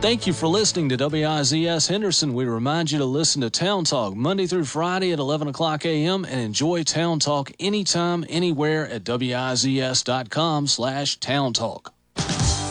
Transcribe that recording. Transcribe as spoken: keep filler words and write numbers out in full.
Thank you for listening to W I Z S Henderson. We remind you to listen to Town Talk Monday through Friday at eleven o'clock a.m. and enjoy Town Talk anytime, anywhere at W I Z S dot com slash Town Talk.